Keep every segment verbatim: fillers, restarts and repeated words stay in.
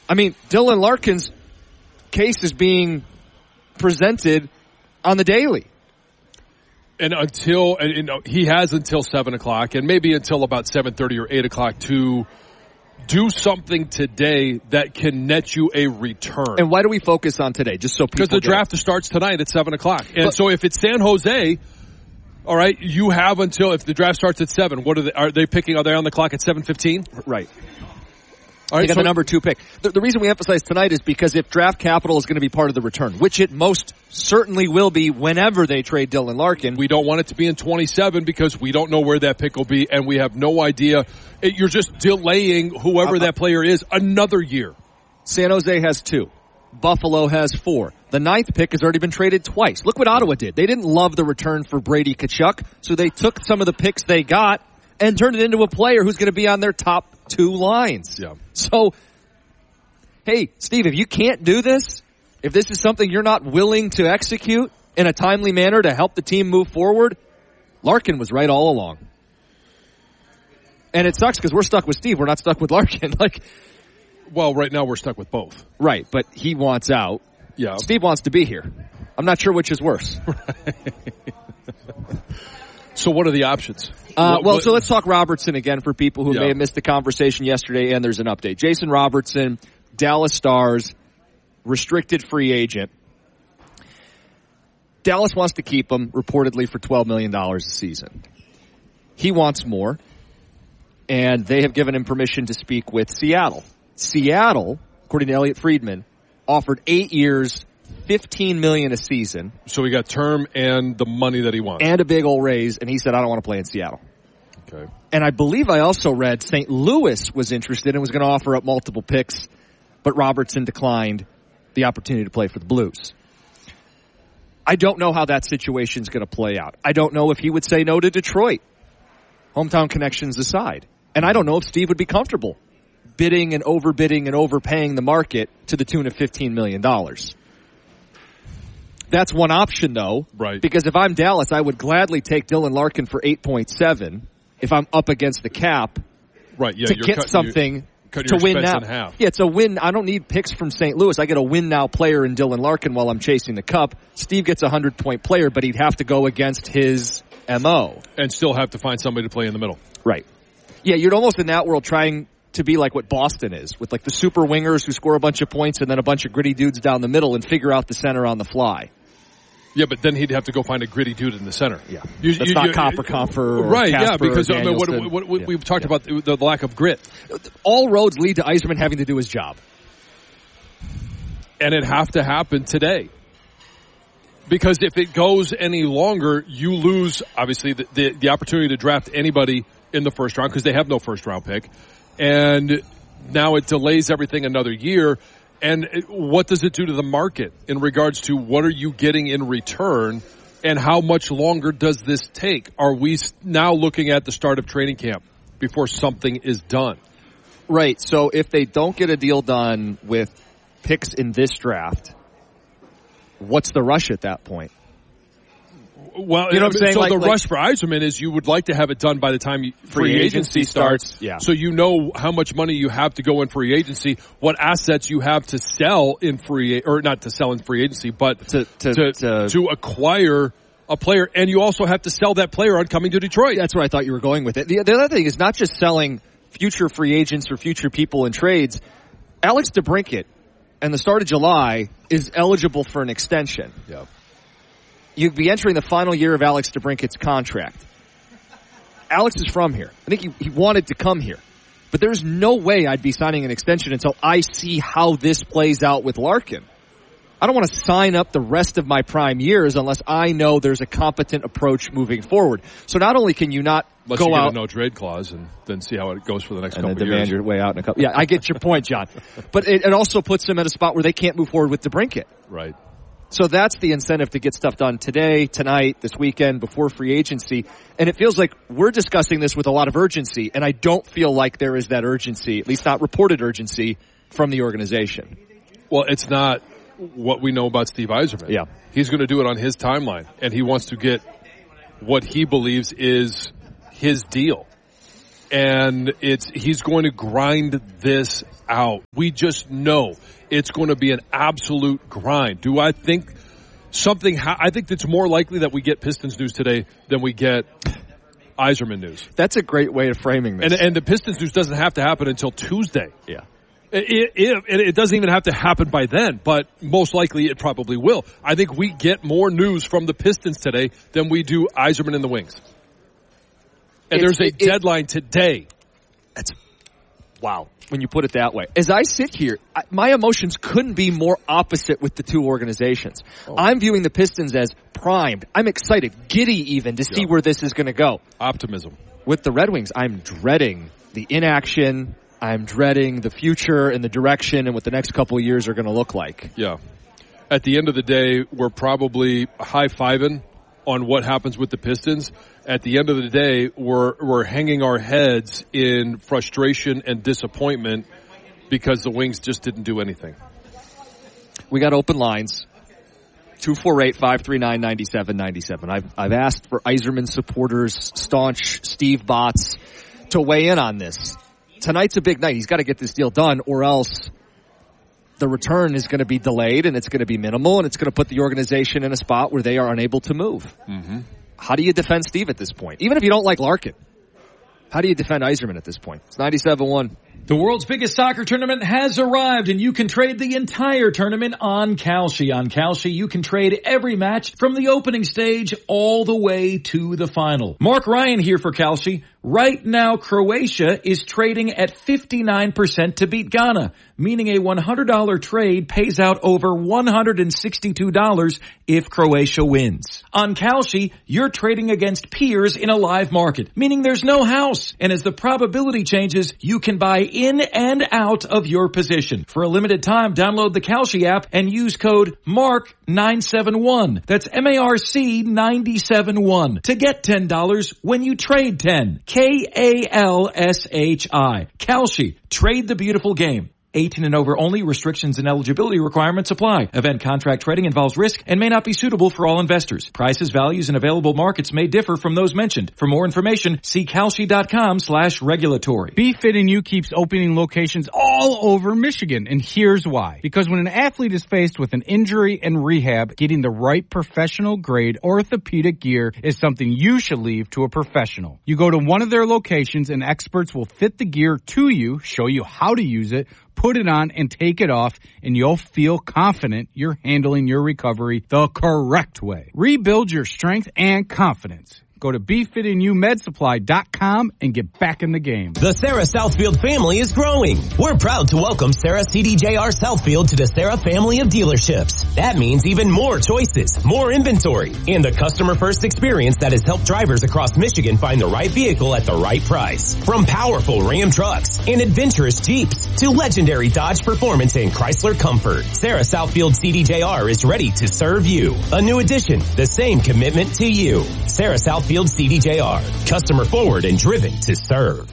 I mean, Dylan Larkin's case is being presented on the daily. And until, and, you know, he has until seven o'clock and maybe until about seven thirty or eight o'clock to do something today that can net you a return. And why do we focus on today? Just so people Because the get draft it. starts tonight at seven o'clock. And but, so if it's San Jose, all right, you have until, if the draft starts at seven, what are they, are they picking? Are they on the clock at seven fifteen? Right. All right, they got so the number two pick. The, the reason we emphasize tonight is because if draft capital is going to be part of the return, which it most certainly will be whenever they trade Dylan Larkin. We don't want it to be in twenty-seven because we don't know where that pick will be and we have no idea. It, you're just delaying whoever uh, that player is another year. San Jose has two. Buffalo has four. The ninth pick has already been traded twice. Look what Ottawa did. They didn't love the return for Brady Tkachuk, so they took some of the picks they got and turned it into a player who's going to be on their top two lines. Yeah. So, hey, Steve, if you can't do this, if this is something you're not willing to execute in a timely manner to help the team move forward, Larkin was right all along. And it sucks because we're stuck with Steve. We're not stuck with Larkin. Like, well, right now we're stuck with both. Right, but he wants out. Yeah. Steve wants to be here. I'm not sure which is worse. So what are the options? Uh, what, well, what, so let's talk Robertson again for people who yeah. may have missed the conversation yesterday, and there's an update. Jason Robertson, Dallas Stars, restricted free agent. Dallas wants to keep him, reportedly, for twelve million dollars a season. He wants more, and they have given him permission to speak with Seattle. Seattle, according to Elliot Friedman, offered eight years, fifteen million dollars a season. So we got term and the money that he wants. And a big old raise, and he said, I don't want to play in Seattle. Okay. And I believe I also read Saint Louis was interested and was going to offer up multiple picks, but Robertson declined the opportunity to play for the Blues. I don't know how that situation is going to play out. I don't know if he would say no to Detroit, hometown connections aside. And I don't know if Steve would be comfortable bidding and overbidding and overpaying the market to the tune of fifteen million dollars. That's one option, though. Right. Because if I'm Dallas, I would gladly take Dylan Larkin for eight point seven if I'm up against the cap. Right, yeah, to you're get cut, something cut to win now. In half. Yeah, it's a win. I don't need picks from Saint Louis. I get a win now player in Dylan Larkin while I'm chasing the cup. Steve gets a hundred point player, but he'd have to go against his M O. And still have to find somebody to play in the middle. Right. Yeah, you're almost in that world trying to be like what Boston is, with like the super wingers who score a bunch of points and then a bunch of gritty dudes down the middle and figure out the center on the fly. Yeah, but then he'd have to go find a gritty dude in the center. Yeah, you, that's you, not you, Copper Comfer or right? Casper Yeah, because I mean, what, Danielson. what, what, what yeah. we've talked yeah. about the, the lack of grit. All roads lead to Yzerman having to do his job, and it have to happen today. Because if it goes any longer, you lose obviously the the, the opportunity to draft anybody in the first round because they have no first round pick, and now it delays everything another year. And what does it do to the market in regards to what are you getting in return and how much longer does this take? Are we now looking at the start of training camp before something is done? Right. So if they don't get a deal done with picks in this draft, what's the rush at that point? Well, you know what I'm saying? So like, the like, rush for Yzerman is you would like to have it done by the time you, free, free agency, agency starts, starts. Yeah. So you know how much money you have to go in free agency, what assets you have to sell in free, or not to sell in free agency, but to to to, to, to acquire a player, and you also have to sell that player on coming to Detroit. That's where I thought you were going with it. The, the other thing is not just selling future free agents or future people in trades. Alex DeBrincat, and the start of July, is eligible for an extension. Yeah. You'd be entering the final year of Alex DeBrincat's contract. Alex is from here. I think he, he wanted to come here. But there's no way I'd be signing an extension until I see how this plays out with Larkin. I don't want to sign up the rest of my prime years unless I know there's a competent approach moving forward. So not only can you not Unless go you get out a no trade clause and then see how it goes for the next and couple then of demand years. your way out in a couple. Yeah, I get your point, John. But it, it also puts them at a spot where they can't move forward with DeBrincat. Right. So that's the incentive to get stuff done today, tonight, this weekend, before free agency. And it feels like we're discussing this with a lot of urgency, and I don't feel like there is that urgency, at least not reported urgency, from the organization. Well, it's not what we know about Steve Yzerman. Yeah. He's going to do it on his timeline, and he wants to get what he believes is his deal. And it's he's going to grind this out. We just know it's going to be an absolute grind. Do I think something ha- I think it's more likely that we get Pistons news today than we get Yzerman news. That's a great way of framing this. And, and the Pistons news doesn't have to happen until Tuesday. Yeah. It, it, it, it doesn't even have to happen by then, but most likely it probably will. I think we get more news from the Pistons today than we do Yzerman and the Wings. And It's, there's a it, deadline it, today. That's wow. When you put it that way. As I sit here, I, my emotions couldn't be more opposite with the two organizations. Oh. I'm viewing the Pistons as primed. I'm excited, giddy even, to see yeah. where this is going to go. Optimism. With the Red Wings, I'm dreading the inaction. I'm dreading the future and the direction and what the next couple of years are going to look like. Yeah. At the end of the day, we're probably high-fiving on what happens with the Pistons. At the end of the day, we're we're hanging our heads in frustration and disappointment because the Wings just didn't do anything. We got open lines. two four eight, five three nine, nine seven nine seven. I've, I've asked for Yzerman supporters, staunch Steve Botts, to weigh in on this. Tonight's a big night. He's got to get this deal done, or else the return is going to be delayed and it's going to be minimal, and it's going to put the organization in a spot where they are unable to move. Mm-hmm. How do you defend Steve at this point? Even if you don't like Larkin, how do you defend Yzerman at this point? It's ninety-seven one. The world's biggest soccer tournament has arrived, and you can trade the entire tournament on Kalshi. On Kalshi, you can trade every match from the opening stage all the way to the final. Mark Ryan here for Kalshi. Right now, Croatia is trading at fifty-nine percent to beat Ghana, meaning a one hundred dollars trade pays out over one hundred sixty-two dollars if Croatia wins. On Kalshi, you're trading against peers in a live market, meaning there's no house. And as the probability changes, you can buy in and out of your position. For a limited time, download the Kalshi app and use code mark nine seven one. That's M A R C nine seven one to get ten dollars when you trade ten. K A L S H I. Kalshi. Trade the beautiful game. eighteen and over only. Restrictions and eligibility requirements apply. Event contract trading involves risk and may not be suitable for all investors. Prices, values, and available markets may differ from those mentioned. For more information, see Kalshi.com slash regulatory. BeFit and You keeps opening locations all over Michigan, and here's why. Because when an athlete is faced with an injury and rehab, getting the right professional-grade orthopedic gear is something you should leave to a professional. You go to one of their locations, and experts will fit the gear to you, show you how to use it, put it on and take it off, and you'll feel confident you're handling your recovery the correct way. Rebuild your strength and confidence. Go to B Fit and You Med Supply dot com and get back in the game. The Sarah Southfield family is growing. We're proud to welcome Sarah C D J R Southfield to the Sarah family of dealerships. That means even more choices, more inventory, and a customer-first experience that has helped drivers across Michigan find the right vehicle at the right price. From powerful Ram trucks and adventurous Jeeps to legendary Dodge Performance and Chrysler Comfort, Sarah Southfield C D J R is ready to serve you. A new addition, the same commitment to you. Sarah Southfield C D J R. Customer forward and driven to serve.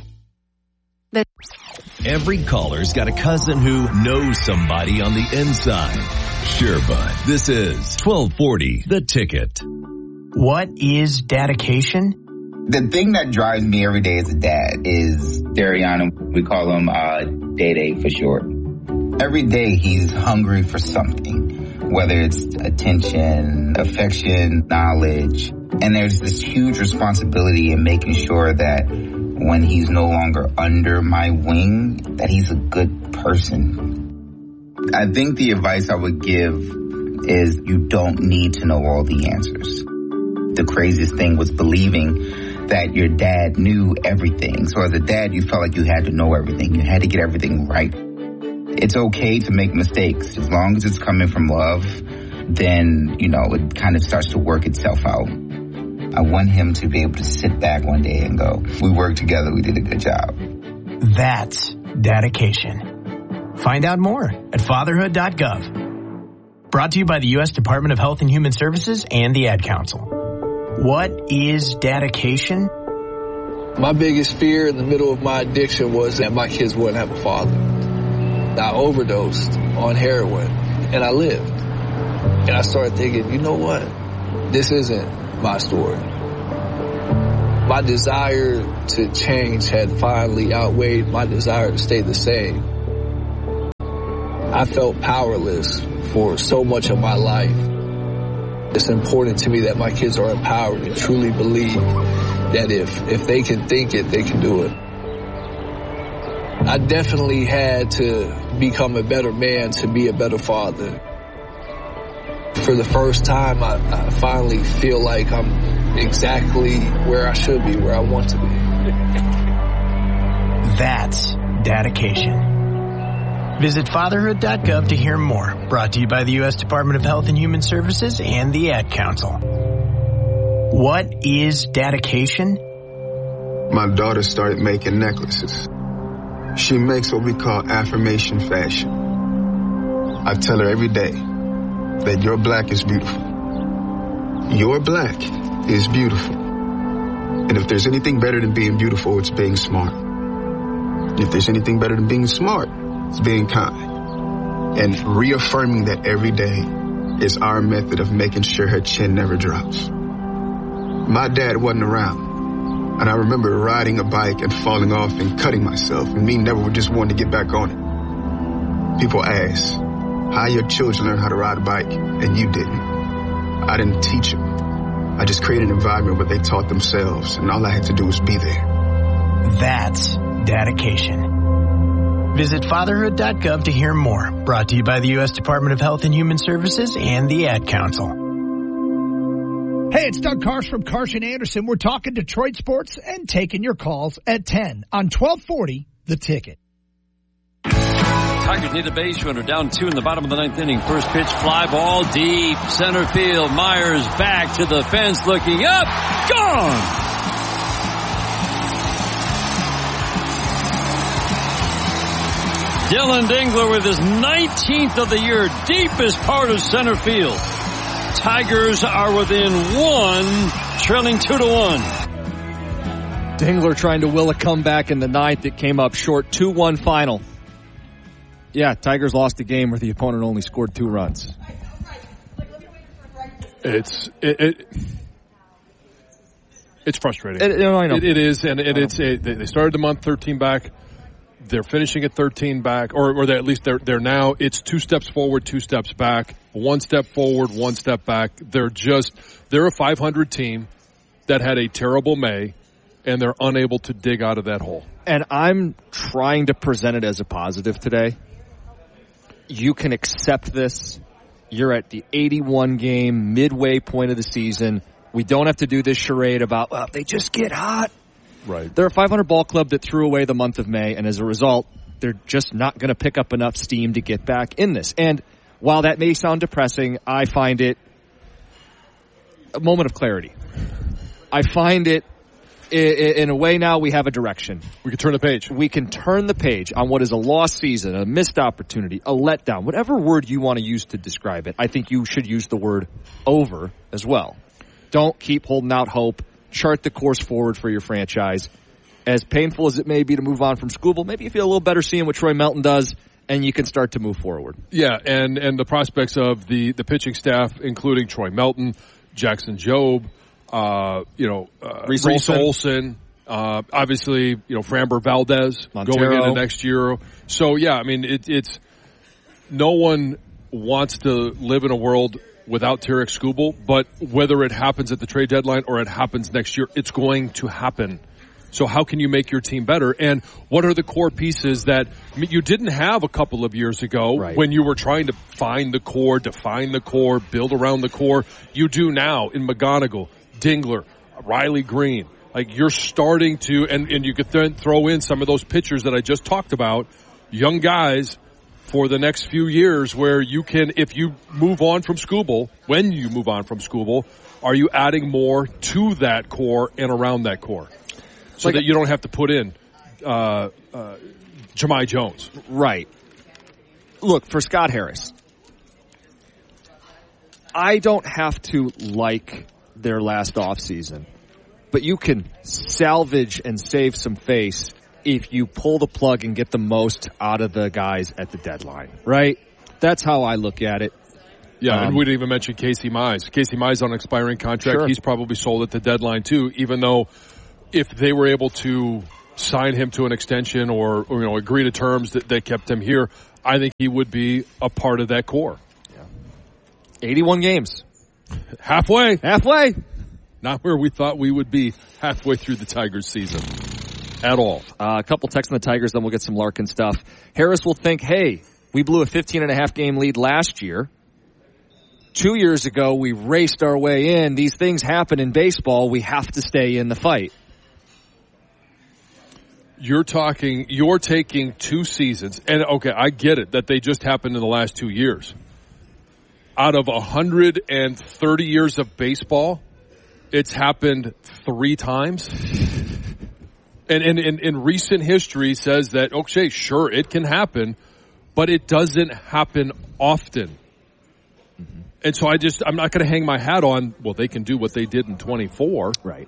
Every caller's got a cousin who knows somebody on the inside. Sure, bud. This is twelve forty, The Ticket. What is dedication? The thing that drives me every day as a dad is Dariana. We call him uh, Day-Day for short. Every day he's hungry for something, whether it's attention, affection, knowledge. And there's this huge responsibility in making sure that when he's no longer under my wing, that he's a good person. I think the advice I would give is you don't need to know all the answers. The craziest thing was believing that your dad knew everything. So as a dad, you felt like you had to know everything. You had to get everything right. It's okay to make mistakes. As long as it's coming from love, then, you know, it kind of starts to work itself out. I want him to be able to sit back one day and go, we worked together, we did a good job. That's dedication. Find out more at fatherhood dot gov. Brought to you by the U S Department of Health and Human Services and the Ad Council. What is dedication? My biggest fear in the middle of my addiction was that my kids wouldn't have a father. I overdosed on heroin, and I lived. And I started thinking, you know what? This isn't my story. my desire to change had finally outweighed my desire to stay the same. I felt powerless for so much of my life. It's important to me that my kids are empowered and truly believe that if, if they can think it, they can do it. I definitely had to become a better man to be a better father. For the first time, I, I finally feel like I'm exactly where I should be, where I want to be. That's dedication. Visit fatherhood dot gov to hear more. Brought to you by the U S Department of Health and Human Services and the Ad Council. What is dedication? My daughter started making necklaces. She makes what we call affirmation fashion. I tell her every day that your black is beautiful. Your black is beautiful. And if there's anything better than being beautiful, it's being smart. If there's anything better than being smart, it's being kind. And reaffirming that every day is our method of making sure her chin never drops. My dad wasn't around. And I remember riding a bike and falling off and cutting myself, and me never just wanting to get back on it. People ask, how your children learn how to ride a bike, and you didn't. I didn't teach them. I just created an environment where they taught themselves, and all I had to do was be there. That's dedication. Visit fatherhood dot gov to hear more. Brought to you by the U S Department of Health and Human Services and the Ad Council. Hey, it's Doug Karsch from Karsch and Anderson. We're talking Detroit sports and taking your calls at ten on twelve forty The Ticket. Tigers need a base runner, down two in the bottom of the ninth inning. First pitch, fly ball, deep, center field. Myers back to the fence, looking up, gone! Dylan Dingler with his nineteenth of the year, deepest part of center field. Tigers are within one, trailing two to one. Dingler trying to will a comeback in the ninth. It came up short, two one final. Yeah, Tigers lost a game where the opponent only scored two runs. It's it, it it's frustrating. It, you know, I know. It, it is, and it, it's it, they started the month thirteen back. They're finishing at thirteen back, or or they're, at least they're they're now. It's two steps forward, two steps back, one step forward, one step back. They're just they're a five hundred team that had a terrible May, and they're unable to dig out of that hole. And I'm trying to present it as a positive today. You can accept this. You're at the eighty-one game midway point of the season. We don't have to do this charade about, well, they just get hot. Right. They're a five hundred ball club that threw away the month of May, and as a result, they're just not going to pick up enough steam to get back in this. And while that may sound depressing, I find it a moment of clarity. I find it, in a way now, we have a direction. We can turn the page. We can turn the page on what is a lost season, a missed opportunity, a letdown, whatever word you want to use to describe it. I think you should use the word over as well. Don't keep holding out hope. Chart the course forward for your franchise. As painful as it may be to move on from Skubal, maybe you feel a little better seeing what Troy Melton does, and you can start to move forward. Yeah, and, and the prospects of the, the pitching staff, including Troy Melton, Jackson Jobe, uh, you know, uh, Reese Reese Olson, Olson uh, obviously, you know, Framber Valdez Montero. going into next year. So, yeah, I mean, it, it's no one wants to live in a world without Tarek Skubal, but whether it happens at the trade deadline or it happens next year, it's going to happen. So how can you make your team better? And what are the core pieces that I mean, you didn't have a couple of years ago right. when you were trying to find the core, define the core, build around the core? You do now in McGonigal, Dingler, Riley Green. Like you're starting to, and, and you could then throw in some of those pitchers that I just talked about, young guys for the next few years where you can, if you move on from Skubal, when you move on from Skubal, are you adding more to that core and around that core? So like, that you don't have to put in uh, uh, Jahmai Jones. Right. Look, for Scott Harris, I don't have to like their last offseason, but you can salvage and save some face if you pull the plug and get the most out of the guys at the deadline, right? That's how I look at it. Yeah, um, and we didn't even mention Casey Mize. Casey Mize on an expiring contract. Sure. He's probably sold at the deadline too, even though if they were able to sign him to an extension or, or you know, agree to terms that, that kept him here, I think he would be a part of that core. Yeah. eighty-one games. Halfway. Halfway. Not where we thought we would be halfway through the Tigers season. At all. Uh, a couple texts on the Tigers, then we'll get some Larkin stuff. Harris will think, hey, we blew a fifteen and a half game lead last year. Two years ago, we raced our way in. These things happen in baseball. We have to stay in the fight. You're talking, you're taking two seasons, and okay, I get it that they just happened in the last two years. Out of one hundred thirty years of baseball, it's happened three times. And in, in, in recent history says that, okay, sure, it can happen, but it doesn't happen often. Mm-hmm. And so I just, I'm not going to hang my hat on, well, they can do what they did in twenty-four. Right.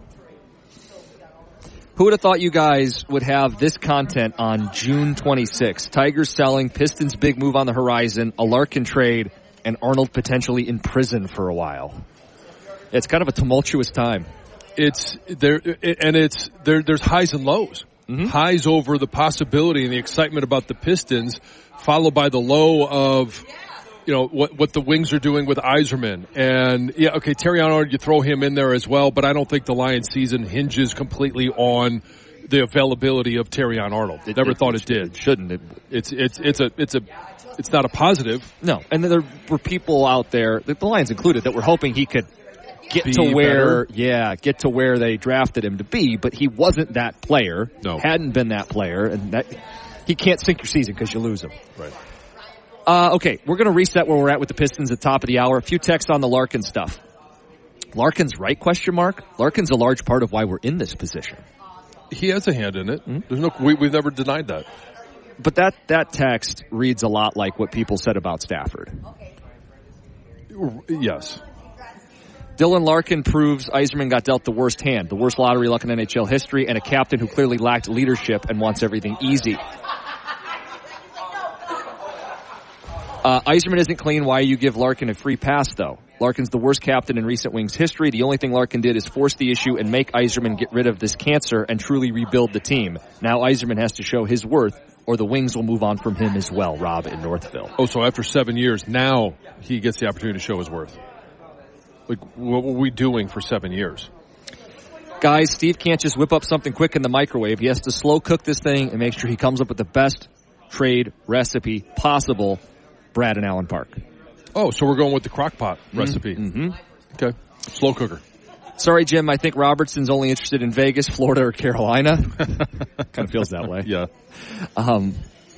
Who would have thought you guys would have this content on June twenty-sixth? Tigers selling, Pistons big move on the horizon, a Larkin trade, and Arnold potentially in prison for a while. It's kind of a tumultuous time. It's there, and it's there. There's highs and lows. Mm-hmm. Highs over the possibility and the excitement about the Pistons, followed by the low of, you know, what what the Wings are doing with Yzerman. And yeah, okay, Terrion Arnold, you throw him in there as well, but I don't think the Lions season hinges completely on the availability of Terrion Arnold. It, Never it, thought it, it did. It shouldn't. It, it's it's it's a it's a it's not a positive. No, and there were people out there, the Lions included, that were hoping he could get Be to where, better. yeah, get to where they drafted him to be, but he wasn't that player. No. Hadn't been that player, and that he can't sink your season because you lose him. Right. Uh, okay, we're going to reset where we're at with the Pistons at the top of the hour. A few texts on the Larkin stuff. Larkin's right, question mark? Larkin's a large part of why we're in this position. He has a hand in it. Mm-hmm. There's no, we, we've never denied that. But that, that text reads a lot like what people said about Stafford. Yes. Dylan Larkin proves Yzerman got dealt the worst hand, the worst lottery luck in N H L history, and a captain who clearly lacked leadership and wants everything easy. Uh, Yzerman isn't clean. Why you give Larkin a free pass, though? Larkin's the worst captain in recent Wings history. The only thing Larkin did is force the issue and make Yzerman get rid of this cancer and truly rebuild the team. Now Yzerman has to show his worth, or the Wings will move on from him as well, Rob in Northville. Oh, so after seven years, now he gets the opportunity to show his worth. Like, what were we doing for seven years? Guys, Steve can't just whip up something quick in the microwave. He has to slow cook this thing and make sure he comes up with the best trade recipe possible. Brad and Allen Park. Oh, so we're going with the crock pot recipe. Mm-hmm. Okay. Slow cooker. Sorry, Jim. I think Robertson's only interested in Vegas, Florida, or Carolina. Kind of feels that way. Yeah. Um,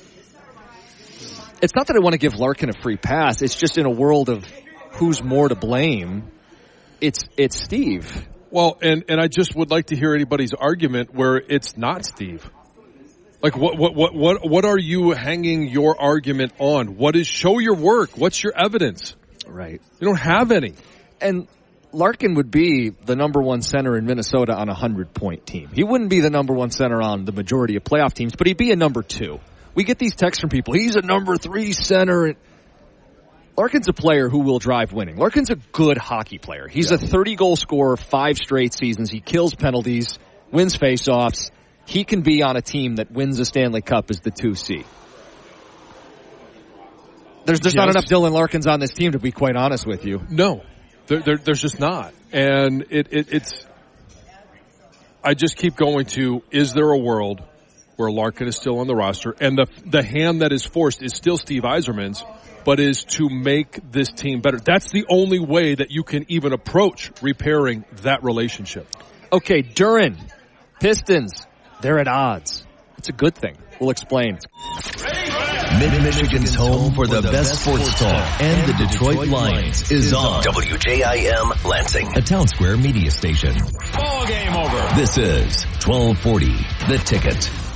it's not that I want to give Larkin a free pass. It's just in a world of who's more to blame, it's it's Steve. Well, and, and I just would like to hear anybody's argument where it's not Steve. Like, what, what, what, what, what are you hanging your argument on? What is, show your work. What's your evidence? Right. You don't have any. And Larkin would be the number one center in Minnesota on a hundred point team. He wouldn't be the number one center on the majority of playoff teams, but he'd be a number two. We get these texts from people. He's a number three center. Larkin's a player who will drive winning. Larkin's a good hockey player. He's yeah. a thirty goal scorer, five straight seasons. He kills penalties, wins faceoffs. He can be on a team that wins a Stanley Cup as the two C. There's just yes. not enough Dylan Larkins on this team, to be quite honest with you. No, there, there, there's just not. And it, it, it's, I just keep going to, is there a world where Larkin is still on the roster and the, the hand that is forced is still Steve Yzerman's, but is to make this team better? That's the only way that you can even approach repairing that relationship. Okay, Duran, Pistons. They're at odds. It's a good thing. We'll explain. Mid-Michigan's home for the best sports talk and the Detroit Lions is on W J I M Lansing, a Town Square media station. Ball game over. This is twelve forty, The Ticket.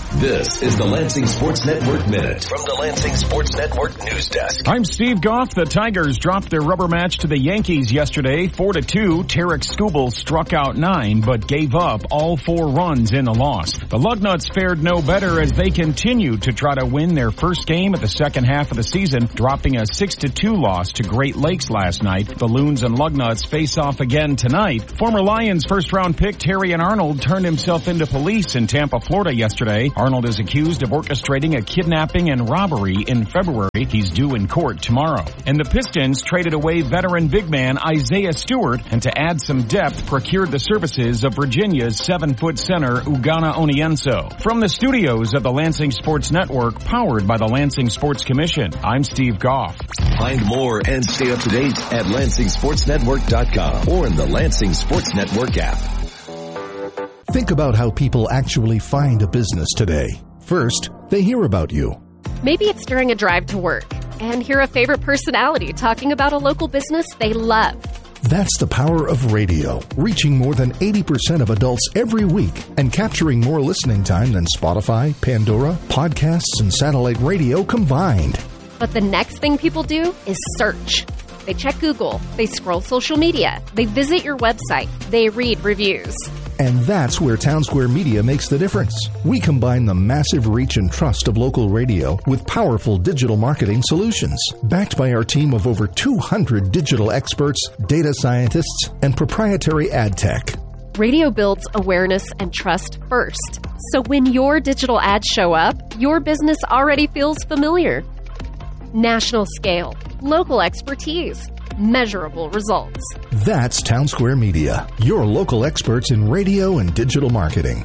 This is the Lansing Sports Network Minute from the Lansing Sports Network News Desk. I'm Steve Goff. The Tigers dropped their rubber match to the Yankees yesterday, four to two. Tarek Skubal struck out nine, but gave up all four runs in the loss. The Lugnuts fared no better as they continued to try to win their first game of the second half of the season, dropping a six to two loss to Great Lakes last night. The Loons and Lugnuts face off again tonight. Former Lions first-round pick Terrion Arnold turned himself into police in Tampa, Florida yesterday. Arnold is accused of orchestrating a kidnapping and robbery in February. He's due in court tomorrow. And the Pistons traded away veteran big man Isaiah Stewart, and to add some depth, procured the services of Virginia's seven-foot center Ugonna Onienso. From the studios of the Lansing Sports Network, powered by the Lansing Sports Commission, I'm Steve Goff. Find more and stay up to date at Lansing Sports Network dot com or in the Lansing Sports Network app. Think about how people actually find a business today. First, they hear about you. Maybe it's during a drive to work and hear a favorite personality talking about a local business they love. That's the power of radio, reaching more than eighty percent of adults every week and capturing more listening time than Spotify, Pandora, podcasts, and satellite radio combined. But the next thing people do is search. They check Google, they scroll social media, they visit your website, they read reviews. And that's where Townsquare Media makes the difference. We combine the massive reach and trust of local radio with powerful digital marketing solutions, backed by our team of over two hundred digital experts, data scientists, and proprietary ad tech. Radio builds awareness and trust first. So when your digital ads show up, your business already feels familiar. National scale, local expertise, measurable results. That's Townsquare Media, your local experts in radio and digital marketing.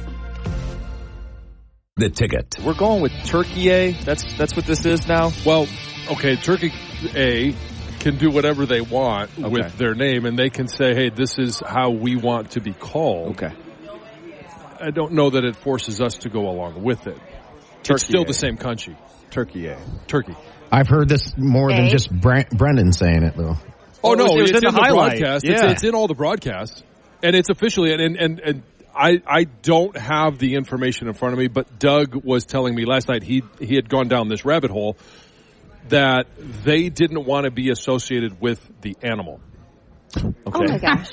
The Ticket. We're going with Turkey A. That's that's what this is now? Well, okay, Turkey A can do whatever they want okay. with their name, and they can say, hey, this is how we want to be called. Okay. I don't know that it forces us to go along with it. Turkey it's still A. the same country. Turkey A. Turkey. I've heard this more A? than just Brent, Brendan saying it, though. Oh, no, it was, it was it's in in the, the highlight. broadcast. Yeah. It's, it's in all the broadcasts. And it's officially, and, and, and I, I don't have the information in front of me, but Doug was telling me last night he, he had gone down this rabbit hole that they didn't want to be associated with the animal. Okay. Oh my gosh.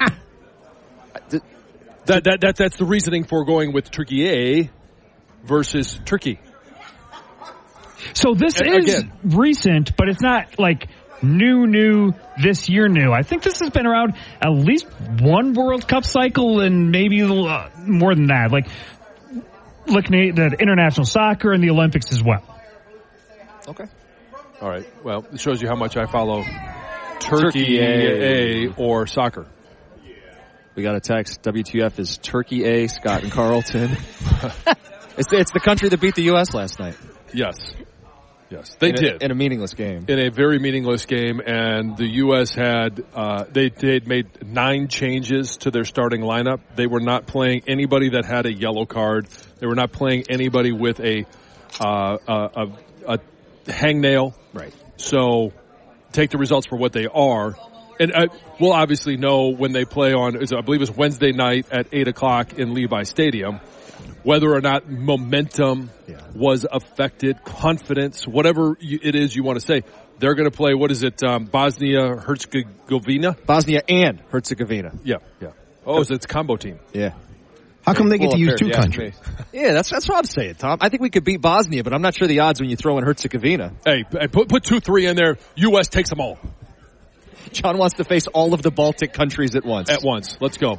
that, that, that, that's the reasoning for going with Turkey A versus Turkey. So this and is again, recent, but it's not like new, new, this year new. I think this has been around at least one World Cup cycle and maybe uh, more than that. Like looking at the international soccer and the Olympics as well. Okay. All right. Well, it shows you how much I follow Turkey, Turkey A. A or soccer. We got a text. W T F is Turkey A, Scott and Carlton. it's, it's the country that beat the U S last night. Yes. Yes, they in a, did. In a meaningless game. In a very meaningless game, and the U S had, uh, they had made nine changes to their starting lineup. They were not playing anybody that had a yellow card. They were not playing anybody with a, uh, a, a, a hangnail. Right. So take the results for what they are. And uh, we'll obviously know when they play on, I believe it's Wednesday night at eight o'clock in Levi Stadium, whether or not momentum yeah. was affected, confidence, whatever you, it is you want to say. They're going to play, what is it, um, Bosnia-Herzegovina? Bosnia and Herzegovina. Yeah, yeah. Oh, so it's a combo team. Yeah. How come they get Well, to use fair, two yeah, countries? Yeah, that's that's what I'm saying, Tom. I think we could beat Bosnia, but I'm not sure the odds when you throw in Herzegovina. Hey, put put two, three in there. U S takes them all. John wants to face all of the Baltic countries at once. At once. Let's go.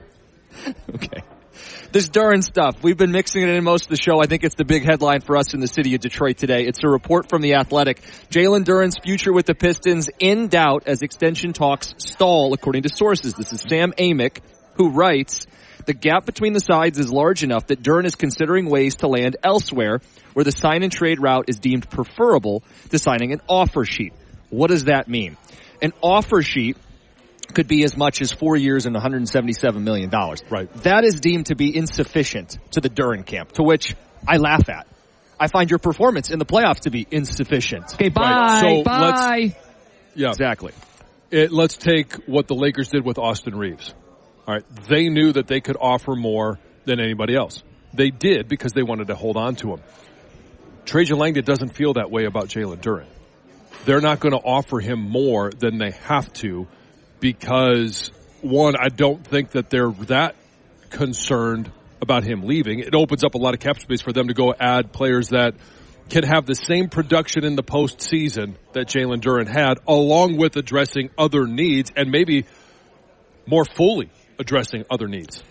Okay. This Duren stuff, we've been mixing it in most of the show. I think it's the big headline for us in the city of Detroit today. It's a report from The Athletic. Jalen Duren's future with the Pistons in doubt as extension talks stall, according to sources. This is Sam Amick, who writes, the gap between the sides is large enough that Duren is considering ways to land elsewhere where the sign and trade route is deemed preferable to signing an offer sheet. What does that mean? An offer sheet could be as much as four years and one hundred seventy-seven million dollars. Right. That is deemed to be insufficient to the Duren camp, to which I laugh at. I find your performance in the playoffs to be insufficient. Okay, bye, right. so bye. Let's, yeah, exactly. It, let's take what the Lakers did with Austin Reeves. All right, they knew that they could offer more than anybody else. They did because they wanted to hold on to him. Trajan Langdon doesn't feel that way about Jalen Duren. They're not going to offer him more than they have to because, one, I don't think that they're that concerned about him leaving. It opens up a lot of cap space for them to go add players that can have the same production in the postseason that Jalen Duren had, along with addressing other needs and maybe more fully addressing other needs.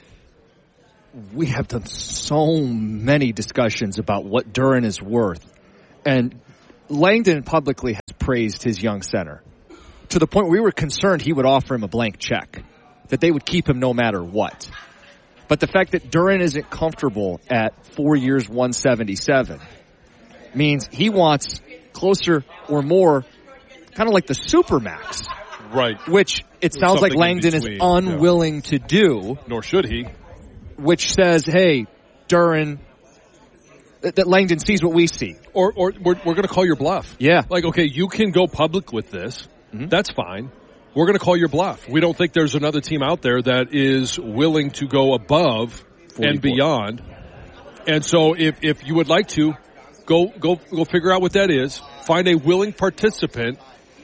We have done so many discussions about what Duren is worth. And Langdon publicly has praised his young center to the point where we were concerned he would offer him a blank check, that they would keep him no matter what. But the fact that Duren isn't comfortable at four years, one seventy-seven means he wants closer or more, kind of like the Supermax. Right. Which it sounds like Langdon is unwilling yeah. to do. Nor should he. Which says, hey, Duren, that, that Langdon sees what we see. Or, or we're, we're going to call your bluff. Yeah. Like, okay, you can go public with this. Mm-hmm. That's fine. We're going to call your bluff. We don't think there's another team out there that is willing to go above forty-four and beyond. And so if, if you would like to, go, go, go figure out what that is. Find a willing participant.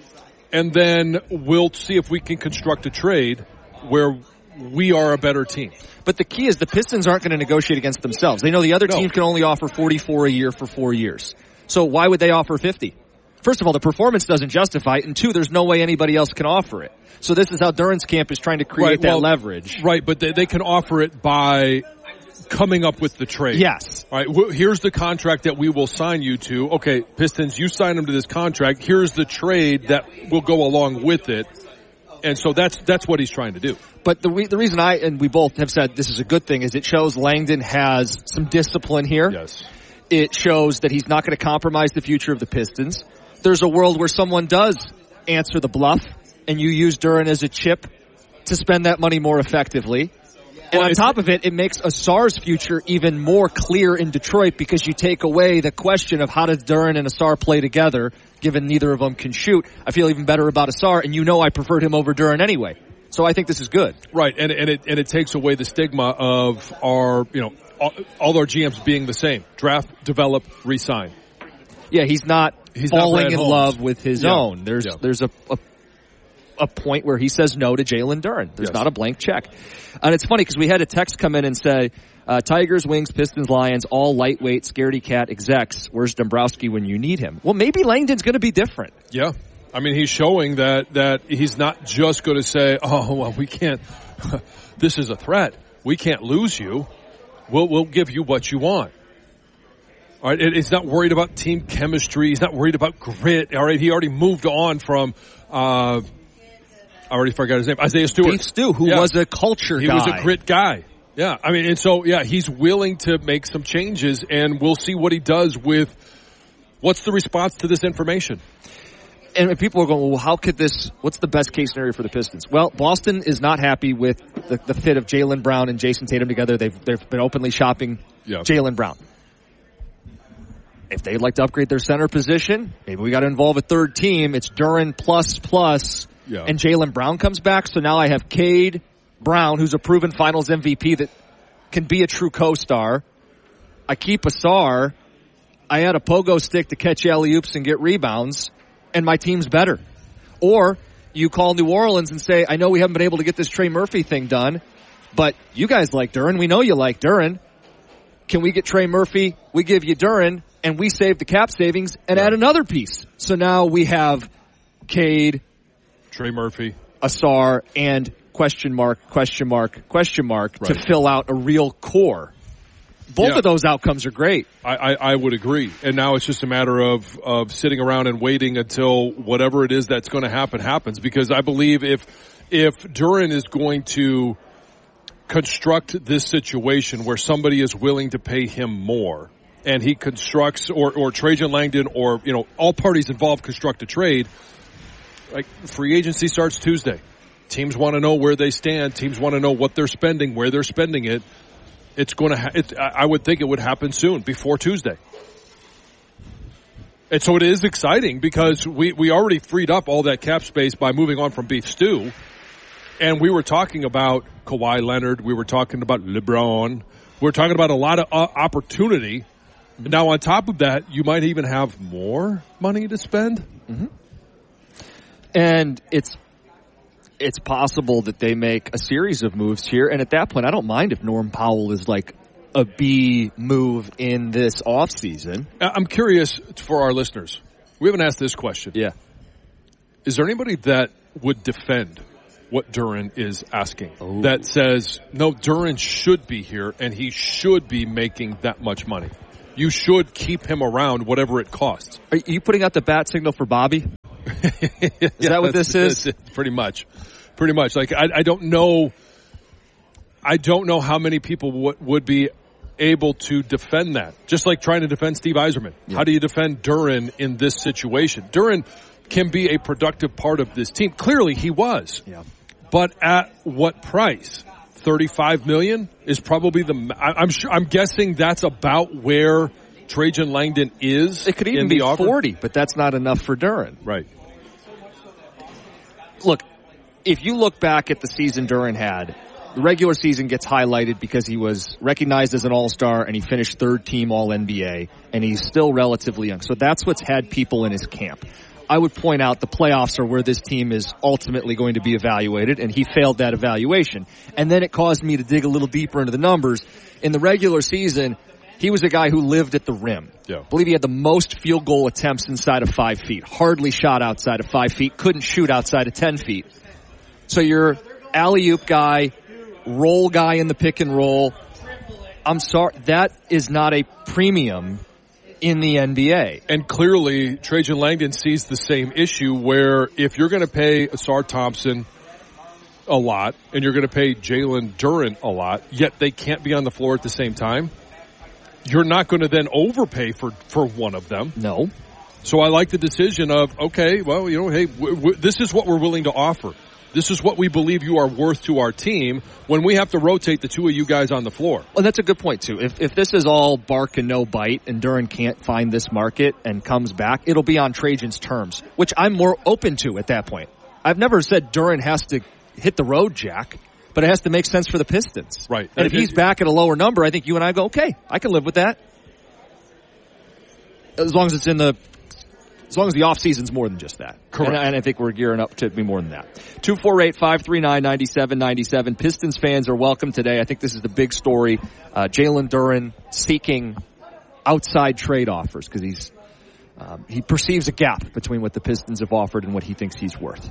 And then we'll see if we can construct a trade where we are a better team. But the key is the Pistons aren't going to negotiate against themselves. They know the other no. teams can only offer forty-four a year for four years. So why would they offer fifty? First of all, the performance doesn't justify it, and two, there's no way anybody else can offer it. So this is how Duren's camp is trying to create right, that well, leverage. Right, but they, they can offer it by coming up with the trade. Yes. All right, well, here's the contract that we will sign you to. Okay, Pistons, you sign them to this contract. Here's the trade that will go along with it. And so that's that's what he's trying to do. But the re- the reason I and we both have said this is a good thing is it shows Langdon has some discipline here. Yes. It shows that he's not going to compromise the future of the Pistons. There's a world where someone does answer the bluff and you use Duren as a chip to spend that money more effectively. And well, on top of it, it makes Asar's future even more clear in Detroit because you take away the question of how does Duren and Asar play together, given neither of them can shoot. I feel even better about Asar, and you know I preferred him over Duren anyway. So I think this is good. Right, and, and it and it takes away the stigma of our, you know, all, all our G Ms being the same. Draft, develop, re-sign. Yeah, he's not he's falling not in Holmes. love with his yeah. own. There's yeah. there's a, a a point where he says no to Jalen Duren. There's yes. not a blank check. And it's funny because we had a text come in and say, uh, Tigers, Wings, Pistons, Lions, all lightweight, scaredy cat execs. Where's Dombrowski when you need him? Well, maybe Langdon's going to be different. Yeah. I mean, he's showing that, that he's not just going to say, oh, well, we can't, this is a threat. We can't lose you. We'll, we'll give you what you want. All right. He's not worried about team chemistry. He's not worried about grit. All right. He already moved on from, uh, I already forgot his name. Isaiah Stewart. Beef Stew, who yeah. was a culture he guy. He was a grit guy. Yeah. I mean, and so, yeah, he's willing to make some changes, and we'll see what he does with what's the response to this information. And people are going, well, how could this, what's the best case scenario for the Pistons? Well, Boston is not happy with the, the fit of Jaylen Brown and Jason Tatum together. They've, they've been openly shopping yeah. Jaylen Brown. If they'd like to upgrade their center position, maybe we got to involve a third team. It's Duren plus plus. Yeah. And Jaylen Brown comes back, so now I have Cade Brown, who's a proven Finals M V P that can be a true co-star. I keep Asar. I add a pogo stick to catch alley-oops and get rebounds, and my team's better. Or you call New Orleans and say, I know we haven't been able to get this Trey Murphy thing done, but you guys like Duren. We know you like Duren. Can we get Trey Murphy? We give you Duren, and we save the cap savings and add another piece. So now we have Cade, Trey Murphy, Asar, and question mark, question mark, question mark right. to fill out a real core. Both yeah. of those outcomes are great. I, I, I would agree. And now it's just a matter of, of sitting around and waiting until whatever it is that's going to happen happens. Because I believe if if Duren is going to construct this situation where somebody is willing to pay him more, and he constructs, or, or Trajan Langdon, or, you know, all parties involved construct a trade, like free agency starts Tuesday. Teams want to know where they stand. Teams want to know what they're spending, where they're spending it. It's going to. Ha- it, I would think it would happen soon, before Tuesday. And so it is exciting because we we already freed up all that cap space by moving on from Beef Stew, and we were talking about Kawhi Leonard. We were talking about LeBron. We're talking about a lot of uh, opportunity. Now, on top of that, you might even have more money to spend. Mm-hmm. And it's it's possible that they make a series of moves here. And at that point, I don't mind if Norm Powell is like a B move in this offseason. I'm curious for our listeners. We haven't asked this question. Yeah. Is there anybody that would defend what Duren is asking? Ooh. That says, no, Duren should be here and he should be making that much money. You should keep him around whatever it costs. Are you putting out the bat signal for Bobby? Is yeah, that what this is? Pretty much. Pretty much. Like, I, I don't know. I don't know how many people w- would be able to defend that. Just like trying to defend Steve Yzerman. Yeah. How do you defend Duren in this situation? Duren can be a productive part of this team. Clearly he was. Yeah. But at what price? thirty-five million dollars is probably the, I'm sure, I'm guessing that's about where Trajan Langdon is. It could even be forty, but that's not enough for Duren. Right. Look, if you look back at the season Duren had, the regular season gets highlighted because he was recognized as an all-star and he finished third team all N B A and he's still relatively young. So that's what's had people in his camp. I would point out the playoffs are where this team is ultimately going to be evaluated, and he failed that evaluation. And then it caused me to dig a little deeper into the numbers. In the regular season, he was a guy who lived at the rim. Yeah. I believe he had the most field goal attempts inside of five feet. Hardly shot outside of five feet. Couldn't shoot outside of ten feet. So you're alley-oop guy, roll guy in the pick and roll. I'm sorry, that is not a premium in the N B A. And clearly, Trajan Langdon sees the same issue where if you're going to pay Asar Thompson a lot and you're going to pay Jalen Duren a lot, yet they can't be on the floor at the same time, you're not going to then overpay for, for one of them. No. So I like the decision of, okay, well, you know, hey, w- w- this is what we're willing to offer. This is what we believe you are worth to our team when we have to rotate the two of you guys on the floor. Well, that's a good point, too. If if this is all bark and no bite and Duren can't find this market and comes back, it'll be on Trajan's terms, which I'm more open to at that point. I've never said Duren has to hit the road, Jack, but it has to make sense for the Pistons. Right. And if he's back at a lower number, I think you and I go, okay, I can live with that. As long as it's in the... As long as the offseason's more than just that. Correct. And, and I think we're gearing up to be more than that. two four eight, five three nine, nine seven nine seven. Pistons fans are welcome today. I think this is the big story. Uh, Jalen Duren seeking outside trade offers because he's um, he perceives a gap between what the Pistons have offered and what he thinks he's worth.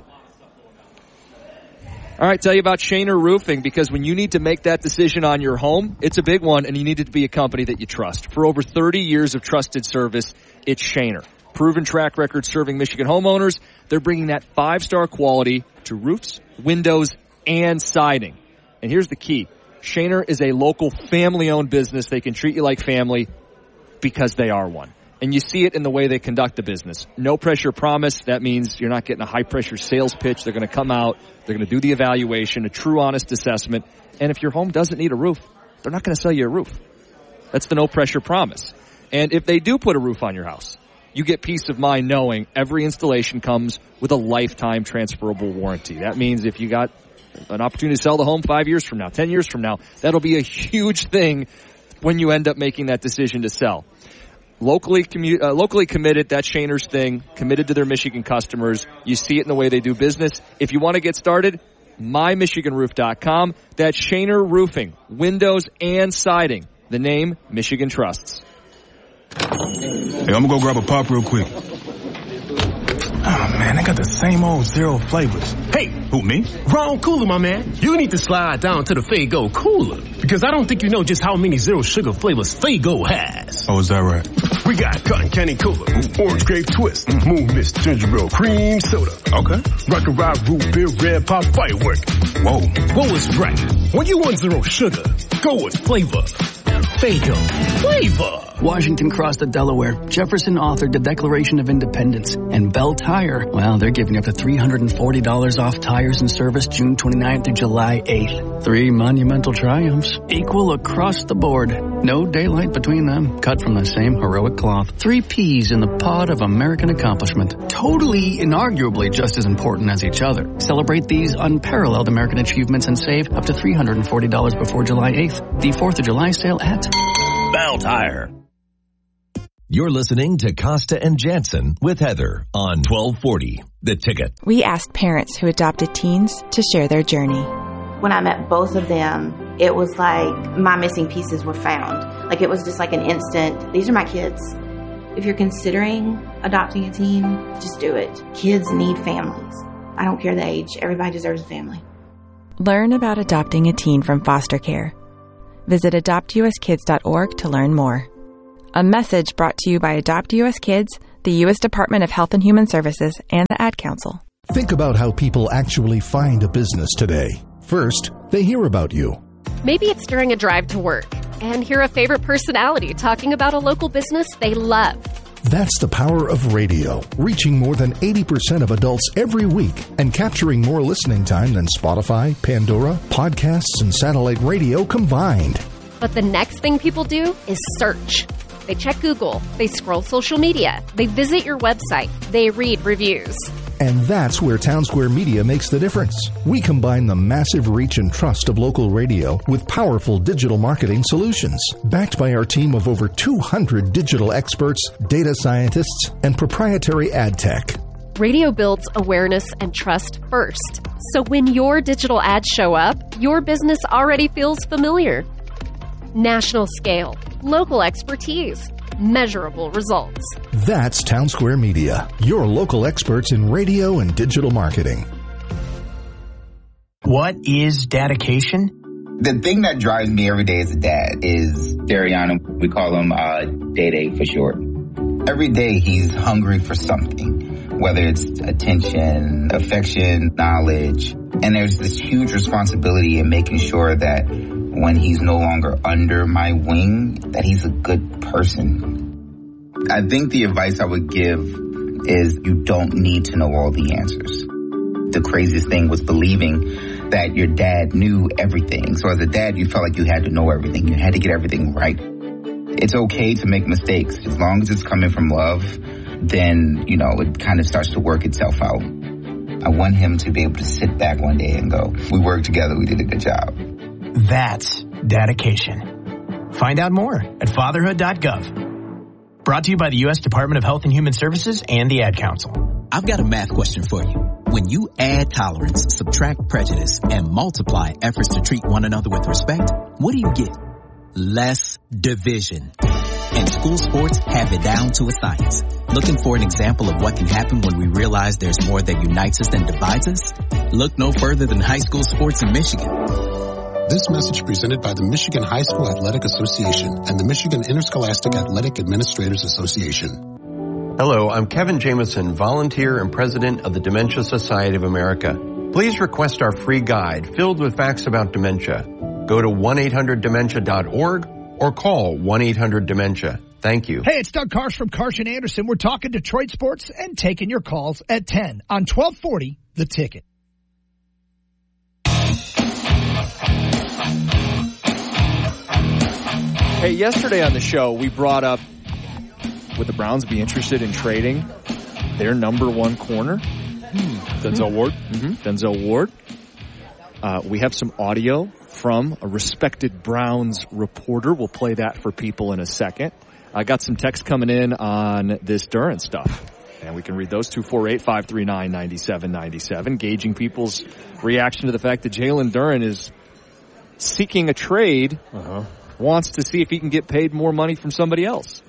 All right, tell you about Shaner Roofing, because when you need to make that decision on your home, it's a big one, and you need it to be a company that you trust. For over thirty years of trusted service, it's Shaner. Proven track record serving Michigan homeowners. They're bringing that five-star quality to roofs, windows, and siding. And here's the key. Shaner is a local family-owned business. They can treat you like family because they are one. And you see it in the way they conduct the business. No pressure promise. That means you're not getting a high-pressure sales pitch. They're going to come out. They're going to do the evaluation, a true, honest assessment. And if your home doesn't need a roof, they're not going to sell you a roof. That's the no-pressure promise. And if they do put a roof on your house, you get peace of mind knowing every installation comes with a lifetime transferable warranty. That means if you got an opportunity to sell the home five years from now, ten years from now, that'll be a huge thing when you end up making that decision to sell. Locally commu- uh, locally committed, that's Shaner's thing, committed to their Michigan customers. You see it in the way they do business. If you want to get started, my michigan roof dot com. That's Shaner Roofing, windows and siding. The name Michigan trusts. Hey, I'm gonna go grab a pop real quick. Oh man, they got the same old zero flavors. Hey, who, me? Wrong cooler, my man. You need to slide down to the Faygo cooler, because I don't think you know just how many zero sugar flavors Faygo has. Oh, is that right? We got cotton candy cola, orange grape twist, moon mist, ginger ale, cream soda. Okay. Rock and rock, root beer, red pop, firework. Whoa. What was right? When you want zero sugar, go with flavor. Faygo. Flavor. Washington crossed the Delaware. Jefferson authored the Declaration of Independence. And Bell Tire, well, they're giving up to three hundred forty dollars off tires and service June twenty-ninth through July eighth. Three monumental triumphs, equal across the board. No daylight between them, cut from the same heroic cloth. Three peas in the pod of American accomplishment. Totally, inarguably just as important as each other. Celebrate these unparalleled American achievements and save up to three hundred forty dollars before July eighth. The fourth of July sale at Bell Tire. You're listening to Costa and Jansen with Heather on twelve forty The Ticket. We asked parents who adopted teens to share their journey. When I met both of them, it was like my missing pieces were found. Like it was just like an instant, these are my kids. If you're considering adopting a teen, just do it. Kids need families. I don't care the age. Everybody deserves a family. Learn about adopting a teen from foster care. Visit adopt u s kids dot org to learn more. A message brought to you by Adopt U S Kids, the U S Department of Health and Human Services, and the Ad Council. Think about how people actually find a business today. First, they hear about you. Maybe it's during a drive to work and hear a favorite personality talking about a local business they love. That's the power of radio, reaching more than eighty percent of adults every week and capturing more listening time than Spotify, Pandora, podcasts, and satellite radio combined. But the next thing people do is search. They check Google, they scroll social media, they visit your website, they read reviews. And that's where Townsquare Media makes the difference. We combine the massive reach and trust of local radio with powerful digital marketing solutions. Backed by our team of over two hundred digital experts, data scientists, and proprietary ad tech. Radio builds awareness and trust first. So when your digital ads show up, your business already feels familiar. National scale, local expertise, measurable results. That's Townsquare Media, your local experts in radio and digital marketing. What is dedication? The thing that drives me every day as a dad is Dariana. We call him uh, Day-Day for short. Every day he's hungry for something, whether it's attention, affection, knowledge. And there's this huge responsibility in making sure that when he's no longer under my wing, that he's a good person. I think the advice I would give is you don't need to know all the answers. The craziest thing was believing that your dad knew everything. So as a dad, you felt like you had to know everything. You had to get everything right. It's okay to make mistakes. As long as it's coming from love, then, you know, it kind of starts to work itself out. I want him to be able to sit back one day and go, we worked together, we did a good job. That's dedication. Find out more at fatherhood dot gov. Brought to you by the U S Department of Health and Human Services and the Ad Council. I've got a math question for you. When you add tolerance, subtract prejudice, and multiply efforts to treat one another with respect, what do you get? Less division. And school sports have it down to a science. Looking for an example of what can happen when we realize there's more that unites us than divides us? Look no further than high school sports in Michigan. This message presented by the Michigan High School Athletic Association and the Michigan Interscholastic Athletic Administrators Association. Hello, I'm Kevin Jameson, volunteer and president of the Dementia Society of America. Please request our free guide filled with facts about dementia. Go to one eight hundred dementia dot org or call one eight hundred dementia. Thank you. Hey, it's Doug Karsch from Karsch and Anderson. We're talking Detroit sports and taking your calls at ten on twelve forty The Ticket. Hey, yesterday on the show, we brought up, would the Browns be interested in trading their number one corner? Hmm. Denzel Ward. Mm-hmm. Denzel Ward. Uh, we have some audio from a respected Browns reporter. We'll play that for people in a second. I got some text coming in on this Duren stuff, and we can read those. two four eight, five three nine, nine seven nine seven, gauging people's reaction to the fact that Jalen Duren is seeking a trade, uh-huh. wants to see if he can get paid more money from somebody else.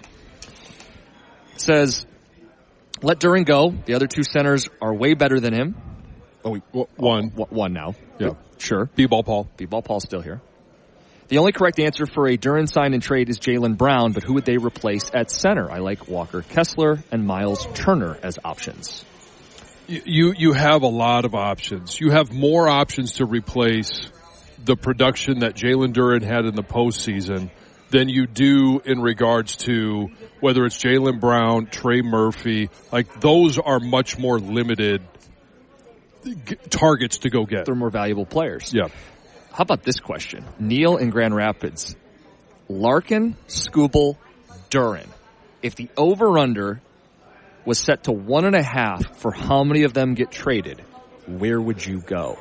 Says, let Duren go. The other two centers are way better than him. Oh, wait, one. Oh, one now. Yeah. Sure. B-Ball Paul. B-Ball Paul's still here. The only correct answer for a Duren sign and trade is Jaylen Brown, but who would they replace at center? I like Walker Kessler and Miles Turner as options. You you have a lot of options. You have more options to replace the production that Jalen Duren had in the postseason than you do in regards to whether it's Jaylen Brown, Trey Murphy. Like, those are much more limited g- targets to go get. They're more valuable players. Yeah. How about this question? Neil in Grand Rapids. Larkin, Skubal, Duren. If the over-under was set to one and a half for how many of them get traded, where would you go?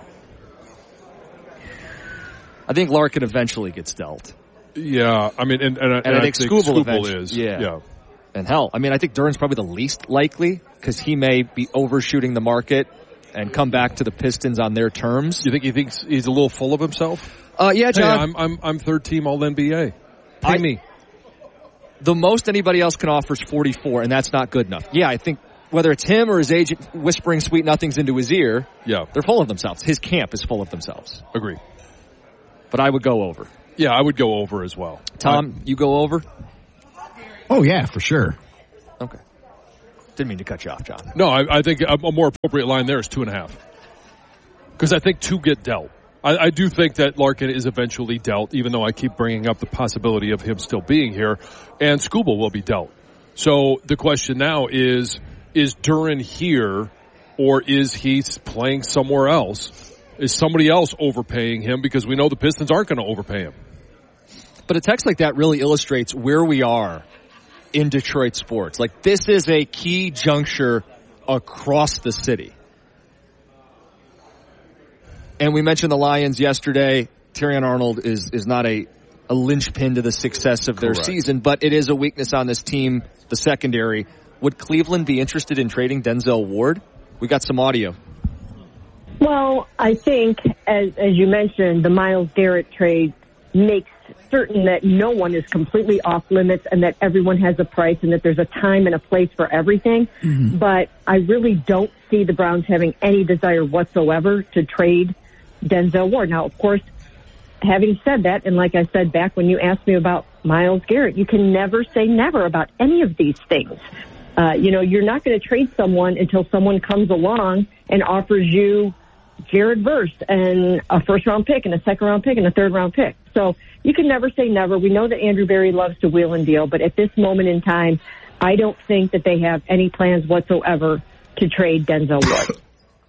I think Larkin eventually gets dealt. Yeah, I mean, and, and, and, and I, I think, think Skubal, Skubal is. Yeah. yeah. And hell, I mean, I think Duren's probably the least likely because he may be overshooting the market and come back to the Pistons on their terms. You think he thinks he's a little full of himself? Uh, yeah, John. Hey, I'm, I'm, I'm third team All N B A. Pay I, me. The most anybody else can offer is forty-four, and that's not good enough. Yeah, I think whether it's him or his agent whispering sweet nothings into his ear, yeah, they're full of themselves. His camp is full of themselves. Agree. But I would go over. Yeah, I would go over as well. Tom, I, you go over? Oh, yeah, for sure. Okay. Didn't mean to cut you off, John. No, I, I think a, a more appropriate line there is two and a half. Because I think two get dealt. I, I do think that Larkin is eventually dealt, even though I keep bringing up the possibility of him still being here. And Skubal will be dealt. So the question now is, is Duren here or is he playing somewhere else? Is somebody else overpaying him? Because we know the Pistons aren't going to overpay him. But a text like that really illustrates where we are in Detroit sports. Like, this is a key juncture across the city. And we mentioned the Lions yesterday. Terrion Arnold is, is not a, a linchpin to the success of their Correct. season, but it is a weakness on this team, the secondary. Would Cleveland be interested in trading Denzel Ward? We got some audio. Well, I think, as as you mentioned, the Myles Garrett trade makes certain that no one is completely off limits and that everyone has a price and that there's a time and a place for everything. Mm-hmm. But I really don't see the Browns having any desire whatsoever to trade Denzel Ward. Now, of course, having said that, and like I said back when you asked me about Myles Garrett, you can never say never about any of these things. Uh, you know, you're not going to trade someone until someone comes along and offers you Jared Verse and a first-round pick and a second-round pick and a third-round pick. So you can never say never. We know that Andrew Berry loves to wheel and deal, but at this moment in time, I don't think that they have any plans whatsoever to trade Denzel Ward.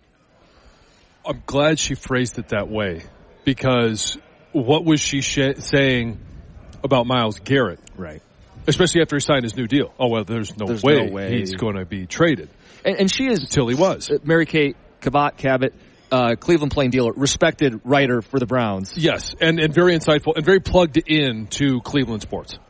I'm glad she phrased it that way, because what was she sh- saying about Myles Garrett? Right. Especially after he signed his new deal. Oh, well, there's no, there's way, no way he's going to be traded. And, and she is... Until he was. Uh, Mary Kate Cabot, Cabot, uh, Cleveland Plain Dealer, respected writer for the Browns. Yes, and, and very insightful and very plugged in to Cleveland sports.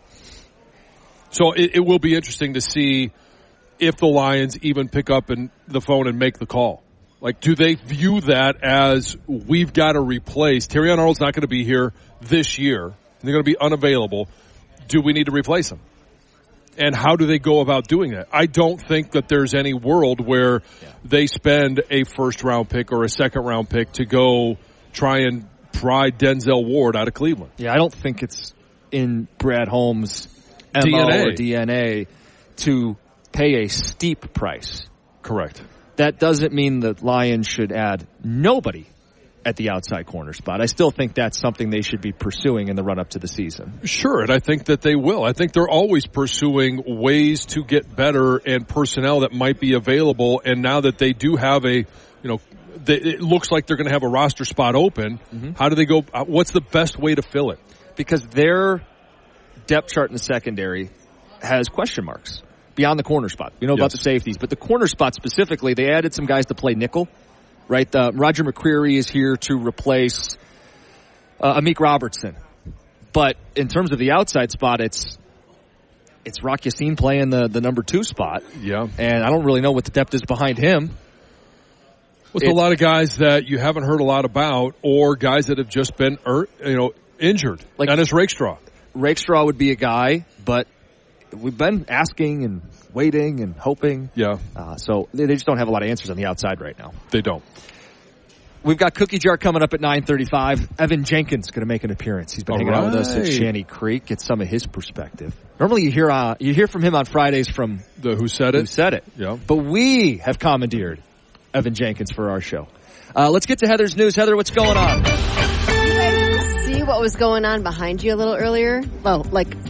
So it, it will be interesting to see if the Lions even pick up and the phone and make the call. Like, do they view that as we've got to replace? Terrion Arnold's not going to be here this year. They're going to be unavailable. Do we need to replace him? And how do they go about doing that? I don't think that there's any world where yeah. they spend a first-round pick or a second-round pick to go try and pry Denzel Ward out of Cleveland. Yeah, I don't think it's in Brad Holmes' M O D N A. or D N A to pay a steep price. Correct. That doesn't mean the Lions should add nobody at the outside corner spot. I still think that's something they should be pursuing in the run-up to the season. Sure, and I think that they will. I think they're always pursuing ways to get better and personnel that might be available. And now that they do have a, you know, they, it looks like they're going to have a roster spot open, mm-hmm. how do they go? What's the best way to fill it? Because their depth chart in the secondary has question marks beyond the corner spot. We know yes. about the safeties, but the corner spot specifically, they added some guys to play nickel. Right, uh, Roger McCreary is here to replace uh, Amik Robertson, but in terms of the outside spot, it's it's Rock Yassin playing the, the number two spot. Yeah, and I don't really know what the depth is behind him. With a lot of guys that you haven't heard a lot about, or guys that have just been er, you know injured, like Dennis Rakestraw. Rakestraw would be a guy, but we've been asking and waiting and hoping. Yeah. Uh, so they just don't have a lot of answers on the outside right now. They don't. We've got Cookie Jar coming up at nine thirty-five. Evan Jenkins going to make an appearance. He's been All hanging right. out with us at Shanty Creek. Get some of his perspective. Normally you hear uh, you hear from him on Fridays from the Who Said It. Who Said It. Yeah. But we have commandeered Evan Jenkins for our show. Uh, let's get to Heather's news. Heather, what's going on? See what was going on behind you a little earlier? Well, like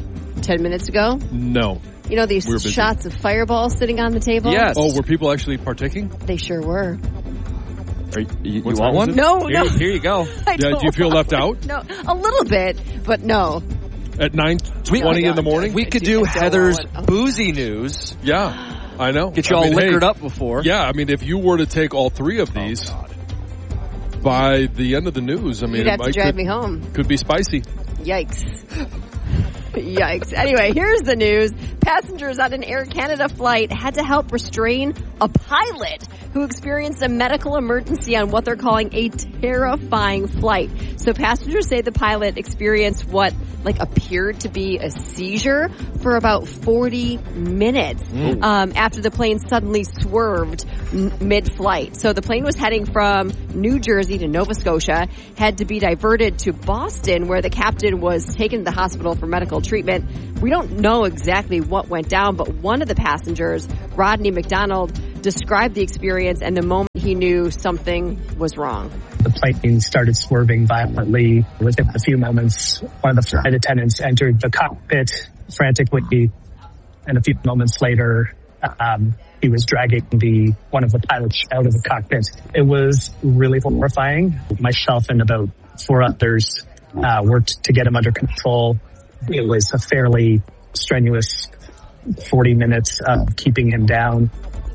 ten minutes ago? No. You know these We were busy. shots of Fireball sitting on the table? Yes. Oh, were people actually partaking? They sure were. Are you, you, you What want time one? is it? No, here, no. Here you go. I Yeah, don't do you feel want left out? No, a little bit, but no. At nine twenty in the morning? We could do Heather's boozy news. Yeah, I know. Get you I all mean, liquored hey, up before. Yeah, I mean, if you were to take all three of these by the end of the news, I mean, You'd it have to might drive could, me home. could be spicy. Yikes. Yikes. Anyway, here's the news. Passengers on an Air Canada flight had to help restrain a pilot who experienced a medical emergency on what they're calling a terrifying flight. So passengers say the pilot experienced what like appeared to be a seizure for about forty minutes Mm. um, after the plane suddenly swerved m- mid-flight. So the plane was heading from New Jersey to Nova Scotia, had to be diverted to Boston where the captain was taken to the hospital for medical treatment. We don't know exactly what went down, but one of the passengers, Rodney McDonald, described the experience and the moment he knew something was wrong. The plane started swerving violently. Within a few moments, one of the flight attendants entered the cockpit frantically, and a few moments later, um, he was dragging the one of the pilots out of the cockpit. It was really horrifying. Myself and about four others uh, worked to get him under control. It was a fairly strenuous forty minutes of keeping him down.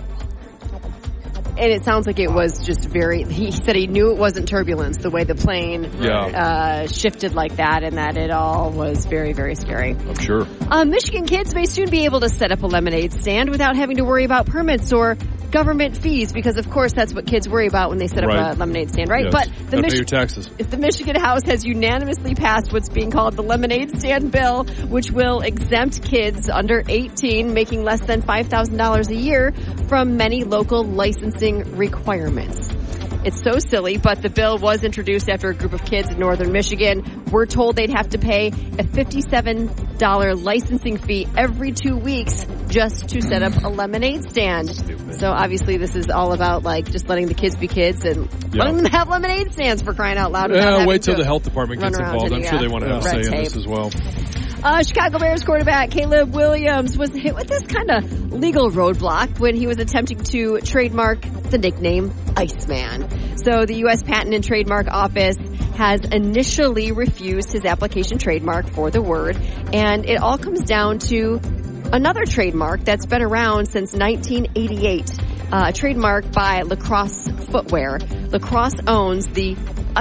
And it sounds like it was just very, he said he knew it wasn't turbulence, the way the plane Yeah. uh, shifted like that, and that it all was very, very scary. I'm sure. Uh, Michigan kids may soon be able to set up a lemonade stand without having to worry about permits or government fees, because of course that's what kids worry about when they set up Right. a lemonade stand, right? Yes. But the Gotta pay Mich- your taxes. If the Michigan House has unanimously passed what's being called the Lemonade Stand Bill, which will exempt kids under eighteen making less than five thousand dollars a year from many local licensing requirements. It's so silly, but the bill was introduced after a group of kids in northern Michigan were told they'd have to pay a fifty-seven dollars licensing fee every two weeks just to set up a lemonade stand. Stupid. So obviously this is all about like just letting the kids be kids and Yeah. letting them have lemonade stands for crying out loud. without Yeah, having wait till to the health department run gets around involved. and, I'm sure yeah, they want to have a red say in tape. this as well. Uh, Chicago Bears quarterback Caleb Williams was hit with this kind of legal roadblock when he was attempting to trademark the nickname Iceman. So the U S Patent and Trademark Office has initially refused his application trademark for the word, and it all comes down to another trademark that's been around since nineteen eighty-eight, uh, a trademark by Lacrosse Footwear. Lacrosse owns the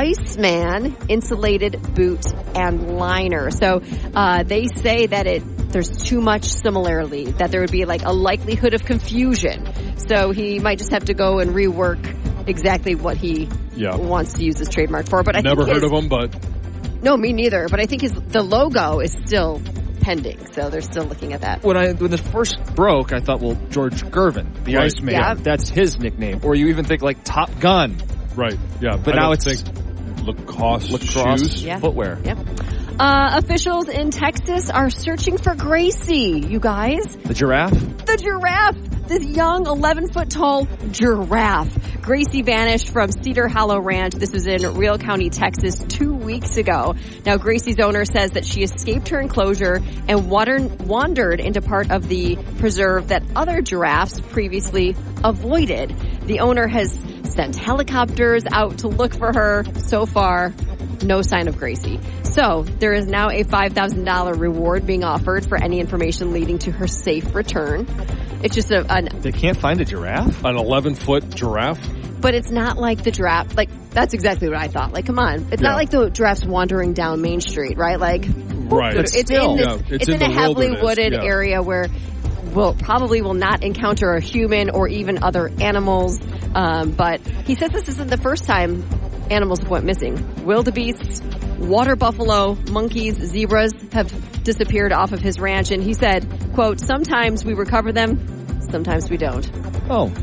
Iceman insulated boot and liner. So uh, they say that it there's too much similarity, that there would be like a likelihood of confusion. So he might just have to go and rework exactly what he Yeah. wants to use his trademark for. But I Never think heard his, of them, but No, me neither. But I think his the logo is still pending, so they're still looking at that. When I when this first broke, I thought, well, George Gervin, the Right. Iceman, Yeah. that's his nickname. Or you even think like Top Gun. right, yeah. But I now don't it's think Lacoste, Lacrosse shoes. Yeah. footwear. Yep. Uh, officials in Texas are searching for Gracie, you guys. The giraffe? The giraffe! This young eleven foot tall giraffe. Gracie vanished from Cedar Hollow Ranch. This was in Real County, Texas, two weeks ago. Now, Gracie's owner says that she escaped her enclosure and water- wandered into part of the preserve that other giraffes previously avoided. The owner has sent helicopters out to look for her. So far, no sign of Gracie. So there is now a five thousand dollars reward being offered for any information leading to her safe return. It's just a, an, They can't find a giraffe? An eleven foot giraffe? but it's not like the giraffe. Like, that's exactly what I thought. Like, come on. It's Yeah. not like the giraffes wandering down Main Street, right? Like, Right. it's, But still. in this, Yeah, it's it's, in in, the a heavily wilderness, wooded yeah. area where will probably will not encounter a human or even other animals. Um, but he says this isn't the first time animals have went missing. Wildebeests, water buffalo, monkeys, zebras have disappeared off of his ranch. And he said, quote, sometimes we recover them, sometimes we don't. Oh.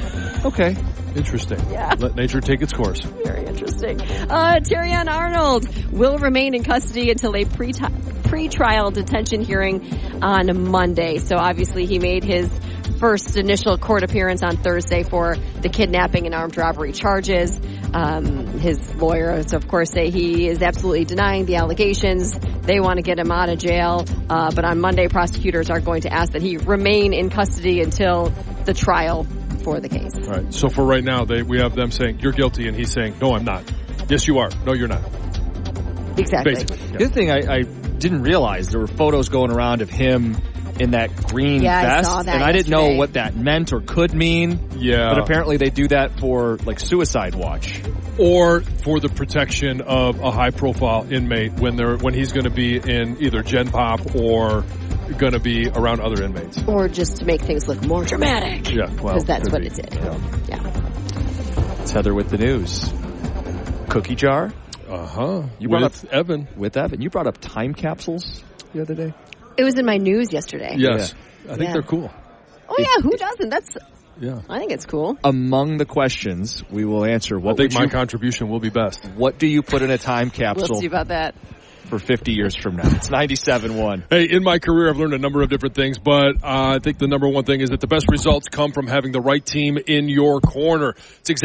Okay. Interesting. Yeah. Let nature take its course. Very interesting. Uh, Terrion Arnold will remain in custody until a pre pre-trial detention hearing on Monday. So obviously he made his first initial court appearance on Thursday for the kidnapping and armed robbery charges. Um, his lawyers, of course, say he is absolutely denying the allegations. They want to get him out of jail. Uh, but on Monday, prosecutors are going to ask that he remain in custody until the trial for the case. All right. So for right now, they, we have them saying, you're guilty, and he's saying, no, I'm not. Yes, you are. No, you're not. Exactly. Basically. Yeah. The other thing I, I didn't realize, there were photos going around of him in that green yeah, vest, I saw that and I didn't yesterday. know what that meant or could mean. Yeah. But apparently they do that for, like, suicide watch. Or for the protection of a high-profile inmate when they're when he's going to be in either Gen Pop or going to be around other inmates. Or just to make things look more dramatic. Yeah, well. Because that's what be. it did. Yeah. Yeah. It's Heather with the news. Cookie jar. Uh-huh. You brought with up Evan. With Evan. You brought up time capsules the other day. It was in my news yesterday. Yes. Yeah. I think yeah. they're cool. Oh, yeah. Who doesn't? That's... Yeah. I think it's cool. Among the questions we will answer, what I think would my you, contribution will be best. What do you put in a time capsule We'll see about that. for fifty years from now? It's ninety-seven point one. Hey, in my career, I've learned a number of different things, but uh, I think the number one thing is that the best results come from having the right team in your corner. It's exactly